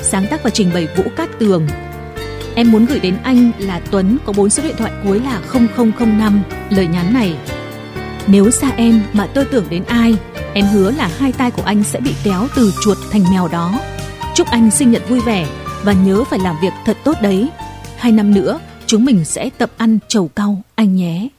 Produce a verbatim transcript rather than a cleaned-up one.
sáng tác và trình bày Vũ Cát Tường. Em muốn gửi đến anh là Tuấn, có bốn số điện thoại cuối là không không không năm. Lời nhắn này: nếu xa em mà tôi tưởng đến ai, em hứa là hai tai của anh sẽ bị kéo từ chuột thành mèo đó. Chúc anh sinh nhật vui vẻ và nhớ phải làm việc thật tốt đấy. Hai năm nữa chúng mình sẽ tập ăn trầu cau anh nhé.